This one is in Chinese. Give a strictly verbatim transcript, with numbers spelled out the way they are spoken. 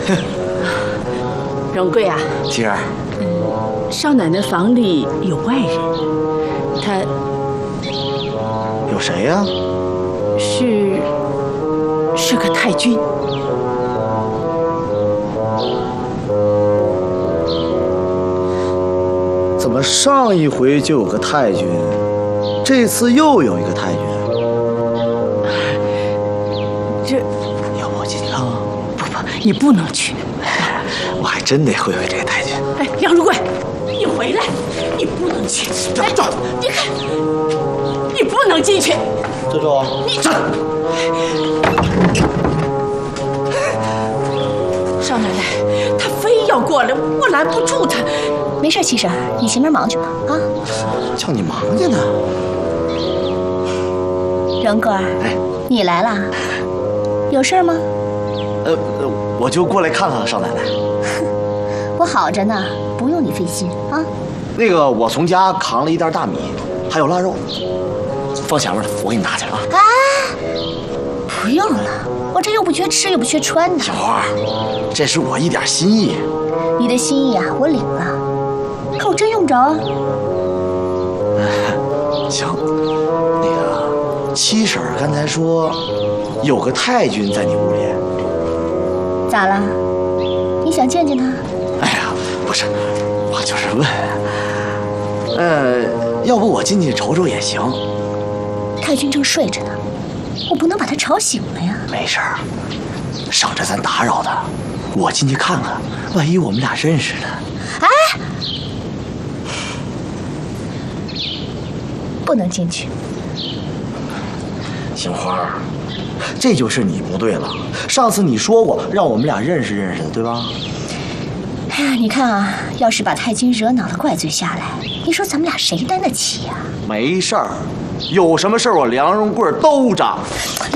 荣贵啊， 妻儿， 少奶奶房里有外人，他有谁呀？ 是是个太君。 怎么上一回就有个太君，这次又有一个太君？ 这要不我进去看看？ 不不，你不能去。 我还真得会会这个太君。 哎，梁如贵，你回来，你不能去。哎，走，你看，你不能进去。 周周， 你站。少奶奶，他非要过来，我拦不住他。 没事，七婶，你前面忙去吧。啊， 叫你忙去呢。 荣贵儿， 哎， 你来了，有事吗？ 呃，我就过来看看少奶奶。 我好着呢，不用你费心啊。 那个，我从家扛了一袋大米，还有腊肉，放前面了，我给你拿去啊。 啊，不用了，我这又不缺吃又不缺穿的。 小花，这是我一点心意。 你的心意啊，我领了，可我真用不着啊。 行，那个七婶刚才说有个太君在你屋里， 咋了？你想见见他？ 哎呀，不是，我就是问，呃，要不我进去瞅瞅也行。 太君正睡着呢，我不能把他吵醒了呀。 没事儿，省着咱打扰他，我进去看看，万一我们俩认识呢？ 哎，不能进去。 杏花，这就是你不对了。上次你说过让我们俩认识认识的，对吧？ 哎呀，你看啊，要是把太君惹恼了，怪罪下来，你说咱们俩谁担得起呀？ 没事儿，有什么事儿我梁荣贵都长。